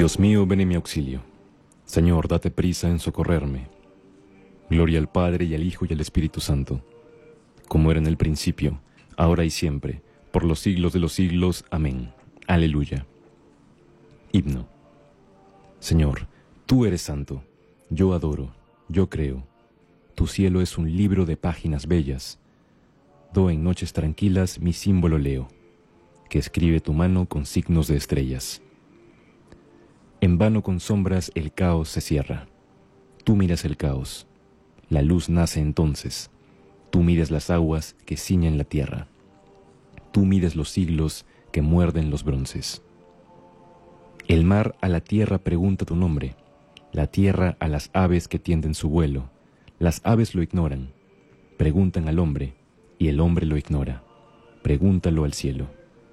Dios mío, ven en mi auxilio. Señor, date prisa en socorrerme. Gloria al Padre, y al Hijo, y al Espíritu Santo, como era en el principio, ahora y siempre, por los siglos de los siglos. Amén. Aleluya. Himno. Señor, tú eres santo. Yo adoro, yo creo. Tu cielo es un libro de páginas bellas. Do en noches tranquilas mi símbolo leo, que escribe tu mano con signos de estrellas. En vano con sombras el caos se cierra. Tú miras el caos. La luz nace entonces. Tú mides las aguas que ciñen la tierra. Tú mides los siglos que muerden los bronces. El mar a la tierra pregunta tu nombre. La tierra a las aves que tienden su vuelo. Las aves lo ignoran. Preguntan al hombre, y el hombre lo ignora. Pregúntalo al cielo.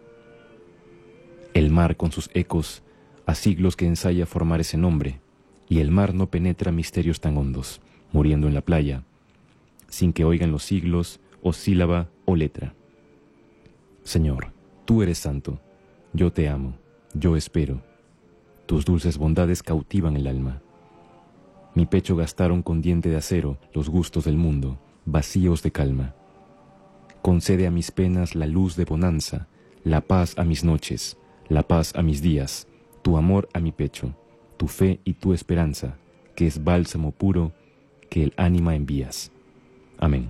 El mar con sus ecos a siglos que ensaya formar ese nombre, y el mar no penetra misterios tan hondos, muriendo en la playa, sin que oigan los siglos, o sílaba o letra. Señor, tú eres santo, yo te amo, yo espero. Tus dulces bondades cautivan el alma. Mi pecho gastaron con diente de acero los gustos del mundo, vacíos de calma. Concede a mis penas la luz de bonanza, la paz a mis noches, la paz a mis días, tu amor a mi pecho, tu fe y tu esperanza, que es bálsamo puro que el ánima envías. Amén.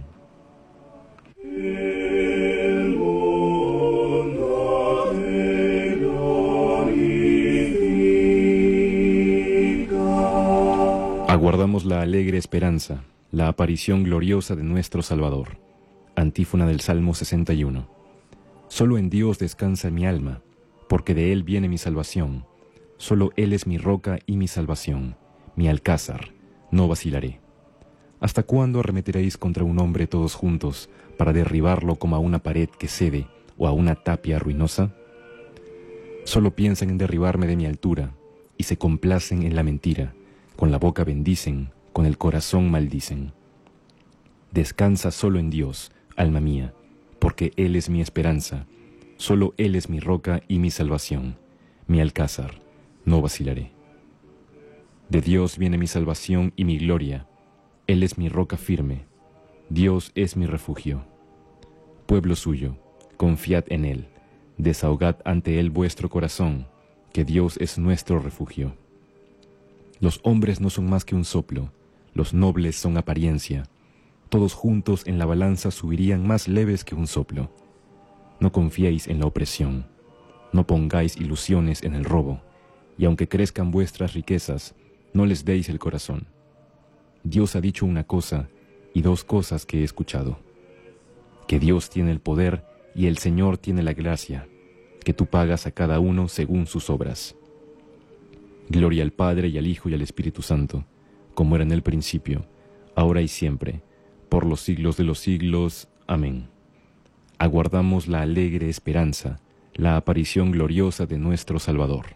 Aguardamos la alegre esperanza, la aparición gloriosa de nuestro Salvador. Antífona del Salmo 61. Solo en Dios descansa mi alma, porque de Él viene mi salvación. Solo Él es mi roca y mi salvación, mi alcázar, no vacilaré. ¿Hasta cuándo arremeteréis contra un hombre todos juntos para derribarlo como a una pared que cede o a una tapia ruinosa? Solo piensan en derribarme de mi altura y se complacen en la mentira. Con la boca bendicen, con el corazón maldicen. Descansa solo en Dios, alma mía, porque Él es mi esperanza. Solo Él es mi roca y mi salvación, mi alcázar, no vacilaré. De Dios viene mi salvación y mi gloria. Él es mi roca firme. Dios es mi refugio. Pueblo suyo, confiad en Él. Desahogad ante Él vuestro corazón, que Dios es nuestro refugio. Los hombres no son más que un soplo, los nobles son apariencia. Todos juntos en la balanza subirían más leves que un soplo. No confiéis en la opresión, no pongáis ilusiones en el robo, y aunque crezcan vuestras riquezas, no les deis el corazón. Dios ha dicho una cosa y dos cosas que he escuchado: que Dios tiene el poder y el Señor tiene la gracia, que tú pagas a cada uno según sus obras. Gloria al Padre, y al Hijo, y al Espíritu Santo, como era en el principio, ahora y siempre, por los siglos de los siglos. Amén. Aguardamos la alegre esperanza, la aparición gloriosa de nuestro Salvador.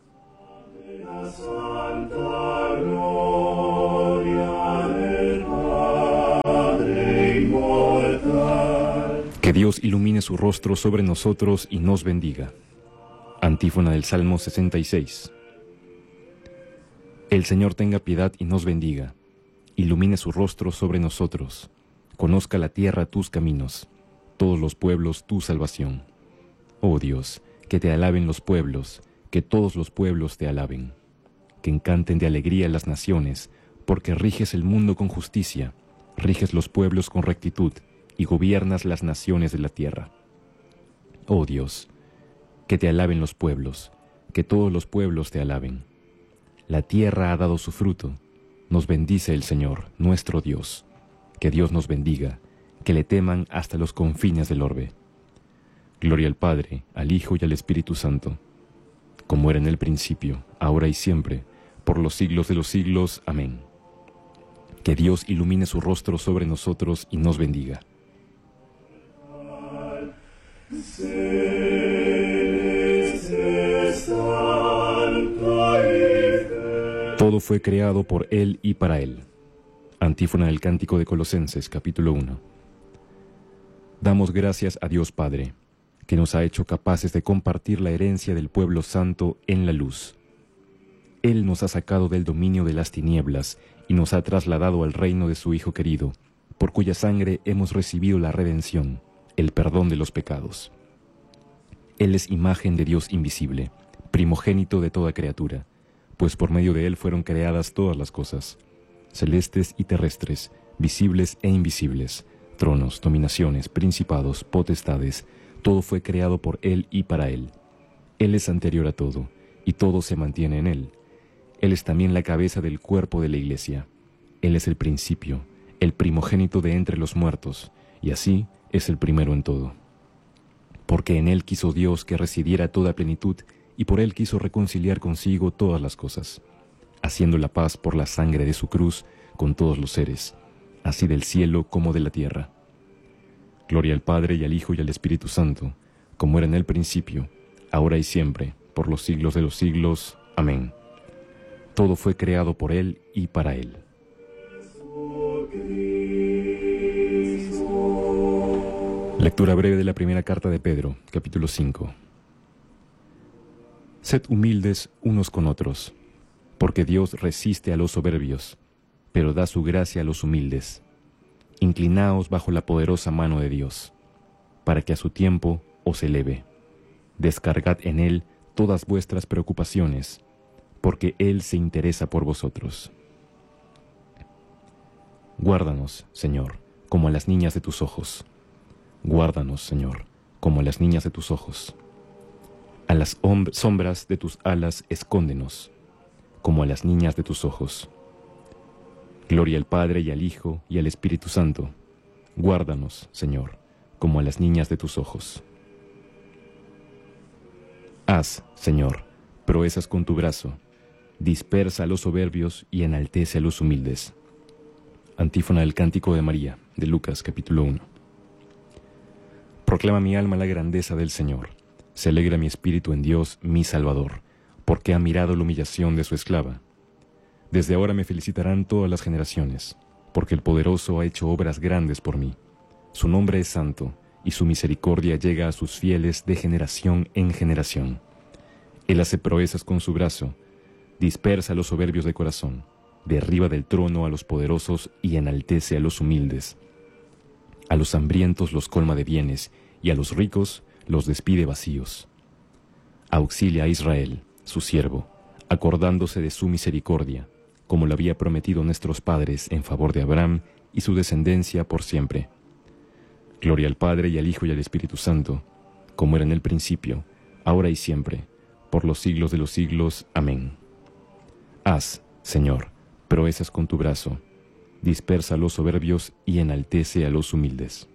Que Dios ilumine su rostro sobre nosotros y nos bendiga. Antífona del Salmo 66. El Señor tenga piedad y nos bendiga. Ilumine su rostro sobre nosotros. Conozca la tierra tus caminos, todos los pueblos tu salvación. Oh Dios, que te alaben los pueblos, que todos los pueblos te alaben. Que encanten de alegría las naciones, porque riges el mundo con justicia, riges los pueblos con rectitud, y gobiernas las naciones de la tierra. Oh Dios, que te alaben los pueblos, que todos los pueblos te alaben. La tierra ha dado su fruto, nos bendice el Señor, nuestro Dios. Que Dios nos bendiga, que le teman hasta los confines del orbe. Gloria al Padre, al Hijo y al Espíritu Santo, como era en el principio, ahora y siempre, por los siglos de los siglos. Amén. Que Dios ilumine su rostro sobre nosotros y nos bendiga. Todo fue creado por Él y para Él. Antífona del Cántico de Colosenses, capítulo 1. Damos gracias a Dios Padre, que nos ha hecho capaces de compartir la herencia del pueblo santo en la luz. Él nos ha sacado del dominio de las tinieblas y nos ha trasladado al reino de su Hijo querido, por cuya sangre hemos recibido la redención, el perdón de los pecados. Él es imagen de Dios invisible, primogénito de toda criatura, pues por medio de Él fueron creadas todas las cosas, celestes y terrestres, visibles e invisibles, tronos, dominaciones, principados, potestades, todo fue creado por Él y para Él. Él es anterior a todo, y todo se mantiene en Él. Él es también la cabeza del cuerpo de la Iglesia. Él es el principio, el primogénito de entre los muertos, y así es el primero en todo. Porque en Él quiso Dios que residiera toda plenitud, y por Él quiso reconciliar consigo todas las cosas, haciendo la paz por la sangre de su cruz con todos los seres, así del cielo como de la tierra. Gloria al Padre y al Hijo y al Espíritu Santo, como era en el principio, ahora y siempre, por los siglos de los siglos. Amén. Todo fue creado por Él y para Él. Lectura breve de la primera carta de Pedro, capítulo 5. Sed humildes unos con otros, porque Dios resiste a los soberbios, pero da su gracia a los humildes. Inclinaos bajo la poderosa mano de Dios, para que a su tiempo os eleve. Descargad en Él todas vuestras preocupaciones, porque Él se interesa por vosotros. Guárdanos, Señor, como a las niñas de tus ojos. Guárdanos, Señor, como a las niñas de tus ojos. A las sombras de tus alas escóndenos, como a las niñas de tus ojos. Gloria al Padre y al Hijo y al Espíritu Santo. Guárdanos, Señor, como a las niñas de tus ojos. Haz, Señor, proezas con tu brazo. Dispersa a los soberbios y enaltece a los humildes. Antífona del Cántico de María, de Lucas, capítulo 1. Proclama mi alma la grandeza del Señor. Se alegra mi espíritu en Dios, mi Salvador, porque ha mirado la humillación de su esclava. Desde ahora me felicitarán todas las generaciones, porque el Poderoso ha hecho obras grandes por mí. Su nombre es santo, y su misericordia llega a sus fieles de generación en generación. Él hace proezas con su brazo, dispersa a los soberbios de corazón, derriba del trono a los poderosos y enaltece a los humildes. A los hambrientos los colma de bienes, y a los ricos los despide vacíos. Auxilia a Israel, su siervo, acordándose de su misericordia, como lo había prometido nuestros padres en favor de Abraham y su descendencia por siempre. Gloria al Padre y al Hijo y al Espíritu Santo, como era en el principio, ahora y siempre, por los siglos de los siglos. Amén. Haz, Señor, proezas con tu brazo, dispersa a los soberbios y enaltece a los humildes.